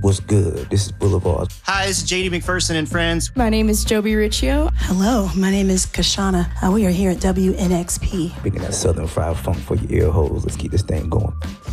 What's good? This is Boulevard. Hi, this is JD McPherson and friends. My name is Joby Riccio. Hello, my name is Kashana. We are here at WNXP. Bringing that Southern fried funk for your ear holes. Let's keep this thing going.